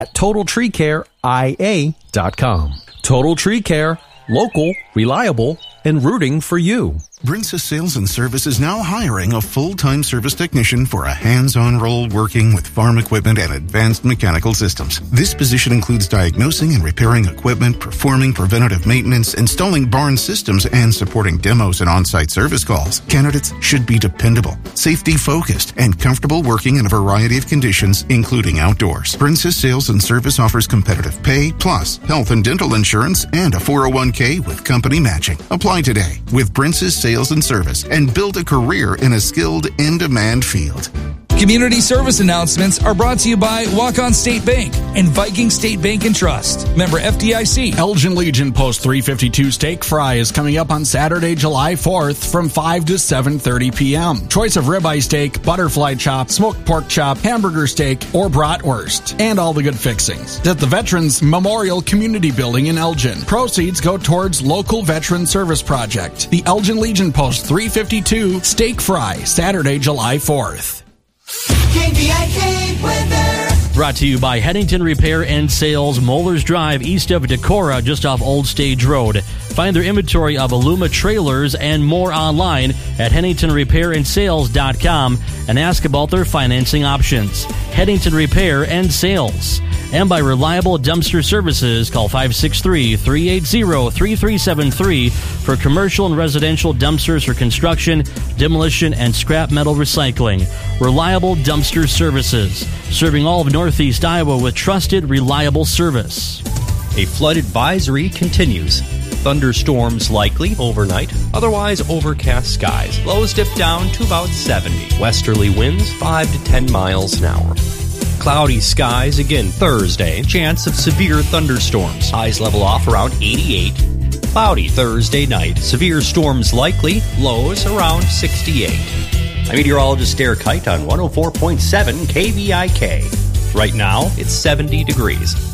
at TotalTreeCareIA.com. Total Tree Care, local, reliable, and rooting for you. Brinsis Sales and Service is now hiring a full-time service technician for a hands-on role working with farm equipment and advanced mechanical systems. This position includes diagnosing and repairing equipment, performing preventative maintenance, installing barn systems, and supporting demos and on-site service calls. Candidates should be dependable, safety-focused, and comfortable working in a variety of conditions, including outdoors. Brinsis Sales and Service offers competitive pay, plus health and dental insurance, and a 401k with company matching. Apply today with Brinsis Sales and Service and build a career in a skilled, in-demand field. Community service announcements are brought to you by Walk-On State Bank and Viking State Bank and Trust. Member FDIC. Elgin Legion Post 352 Steak Fry is coming up on Saturday, July 4th from 5 to 7:30 p.m. Choice of ribeye steak, butterfly chop, smoked pork chop, hamburger steak, or bratwurst, and all the good fixings. At the Veterans Memorial Community Building in Elgin. Proceeds go towards local veteran service project. The Elgin Legion Post 352 Steak Fry, Saturday, July 4th. KVIK weather. Brought to you by Headington Repair and Sales, Moeller's Drive, east of Decorah, just off Old Stage Road. Find their inventory of Aluma trailers and more online at HeadingtonRepairandSales.com and ask about their financing options. Headington Repair and Sales. And by Reliable Dumpster Services, call 563-380-3373 for commercial and residential dumpsters for construction, demolition, and scrap metal recycling. Reliable Dumpster Services, serving all of Northeast Iowa with trusted, reliable service. A flood advisory continues. Thunderstorms likely overnight, otherwise overcast skies. Lows dip down to about 70. Westerly winds 5 to 10 miles an hour. Cloudy skies again Thursday. Chance of severe thunderstorms. Highs level off around 88. Cloudy Thursday night. Severe storms likely. Lows around 68. I'm meteorologist Derek Kite on 104.7 KVIK. Right now, it's 70 degrees.